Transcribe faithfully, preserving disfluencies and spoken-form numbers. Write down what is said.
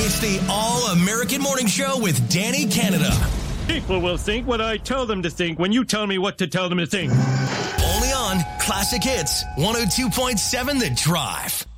It's the All-American Morning Show with Danny Canada. People will think what I tell them to think when you tell me what to tell them to think. Only on Classic Hits one oh two point seven The Drive.